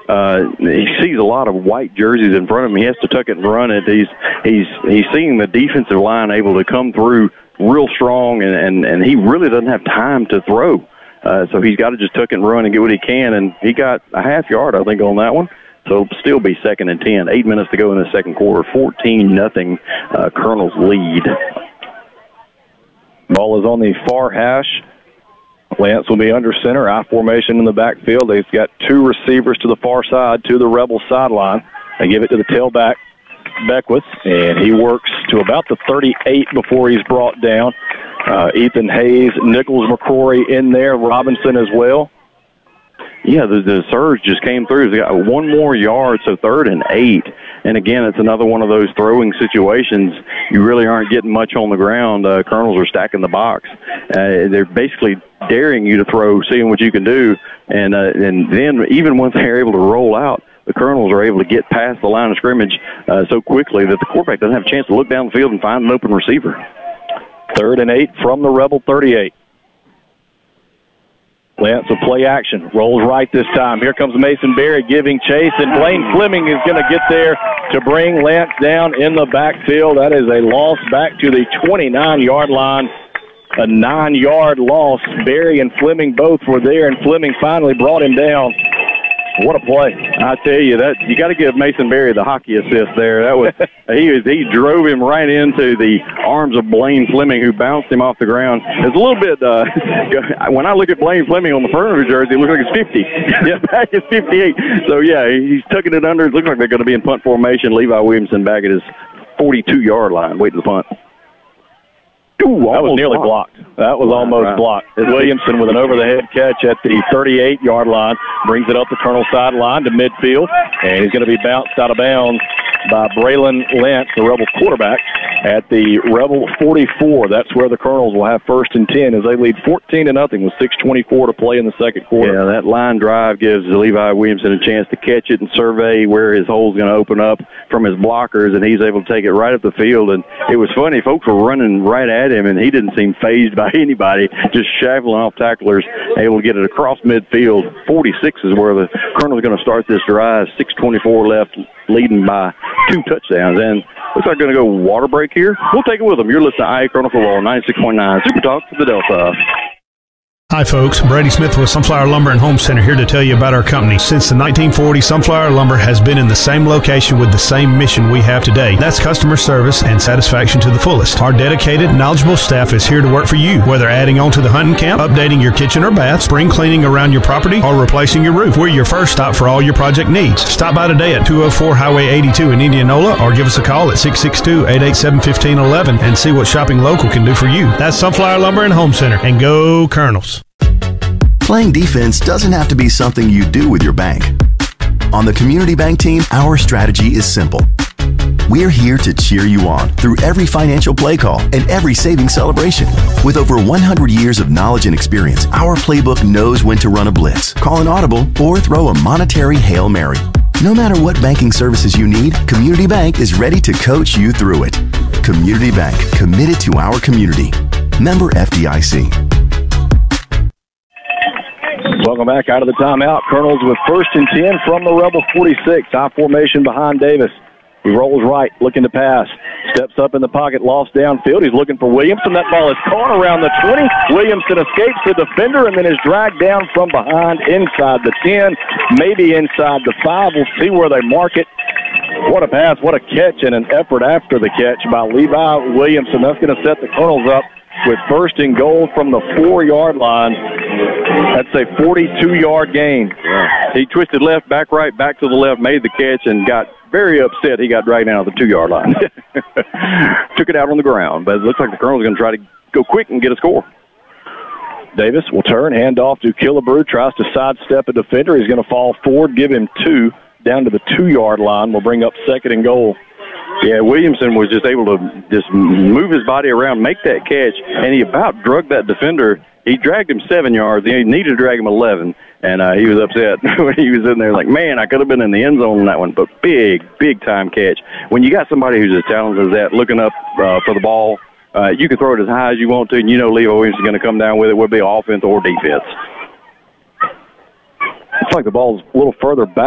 he sees a lot of white jerseys in front of him. He has to tuck it and run it. He's seeing the defensive line able to come through real strong, and he really doesn't have time to throw. So he's got to just tuck it and run and get what he can, and he got a half yard, I think, on that one. So it'll still be 2nd and 10. 8 minutes to go in the second quarter. 14-0 Colonel's lead. Ball is on the far hash. Lance will be under center, I formation in the backfield. They've got 2 receivers to the far side, to the Rebel sideline. They give it to the tailback, Beckwith, and he works to about the 38 before he's brought down. Ethan Hayes, Nichols, McCrory in there, Robinson as well. Yeah, the surge just came through. They got 1 more yard, so 3rd and 8. And again, it's another one of those throwing situations. You really aren't getting much on the ground. Colonels are stacking the box. They're basically daring you to throw, seeing what you can do. And then even once they're able to roll out, the Colonels are able to get past the line of scrimmage so quickly that the quarterback doesn't have a chance to look down the field and find an open receiver. 3rd and 8 from the Rebel 38. Lance will play action. Rolls right this time. Here comes Mason Berry giving chase, and Blaine Fleming is going to get there to bring Lance down in the backfield. That is a loss back to the 29-yard line. A 9-yard loss. Berry and Fleming both were there, and Fleming finally brought him down. What a play. I tell you, that you got to give Mason Berry the hockey assist there. That was he drove him right into the arms of Blaine Fleming, who bounced him off the ground. It's a little bit, when I look at Blaine Fleming on the front of the jersey, it looks like it's 50. Yeah, back is 58. So, yeah, he's tucking it under. It looks like they're going to be in punt formation. Levi Williamson back at his 42-yard line, waiting to punt. Ooh, that was nearly blocked. That was almost blocked. Williamson with an over-the-head catch at the 38-yard line. Brings it up the Colonel sideline to midfield. And he's going to be bounced out of bounds by Braylon Lance, the Rebel quarterback, at the Rebel 44. That's where the Colonels will have 1st and 10 as they lead 14-0 with 6:24 to play in the second quarter. Yeah, that line drive gives Levi Williamson a chance to catch it and survey where his hole's going to open up from his blockers, and he's able to take it right up the field. And it was funny, folks were running right at him, and he didn't seem fazed by anybody, just shackling off tacklers, able to get it across midfield. 46 is where the Colonel's going to start this drive. 6:24 left, leading by 2 touchdowns. And looks like going to go water break here. We'll take it with them. You're listening to IA Colonel Football 96.9 Super Talk to the Delta. Hi folks, Brady Smith with Sunflower Lumber and Home Center here to tell you about our company. Since the 1940s, Sunflower Lumber has been in the same location with the same mission we have today. That's customer service and satisfaction to the fullest. Our dedicated, knowledgeable staff is here to work for you, whether adding on to the hunting camp, updating your kitchen or bath, spring cleaning around your property, or replacing your roof. We're your first stop for all your project needs. Stop by today at 204 Highway 82 in Indianola or give us a call at 662-887-1511 and see what shopping local can do for you. That's Sunflower Lumber and Home Center, and go Colonels. Playing defense doesn't have to be something you do with your bank. On the Community Bank team, our strategy is simple. We're here to cheer you on through every financial play call and every savings celebration. With over 100 years of knowledge and experience, our playbook knows when to run a blitz, call an audible, or throw a monetary Hail Mary. No matter what banking services you need, Community Bank is ready to coach you through it. Community Bank, committed to our community. Member FDIC. Welcome back out of the timeout. Colonels with 1st and 10 from the Rebel 46. High formation behind Davis. He rolls right, looking to pass. Steps up in the pocket, lost downfield. He's looking for Williamson. That ball is caught around the 20. Williamson escapes the defender and then is dragged down from behind inside the 10, maybe inside the 5. We'll see where they mark it. What a pass, what a catch, and an effort after the catch by Levi Williamson. That's going to set the Colonels up with 1st and goal from the 4-yard line. That's a 42-yard gain. Yeah. He twisted left, back right, back to the left, made the catch, and got very upset. He got dragged down to the 2-yard line. Took it out on the ground, but it looks like the Colonel's going to try to go quick and get a score. Davis will turn, hand off to Killebrew, tries to sidestep a defender. He's going to fall forward, give him 2, down to the 2-yard line. We'll bring up 2nd and goal. Yeah, Williamson was just able to just move his body around, make that catch, and he about drugged that defender. He dragged him 7 yards. He needed to drag him 11, and he was upset when he was in there like, man, I could have been in the end zone on that one. But big-time catch. When you got somebody who's as talented as that looking up for the ball, you can throw it as high as you want to, and you know Levi Williamson is going to come down with it, whether it be offense or defense. Looks like the ball's a little further back.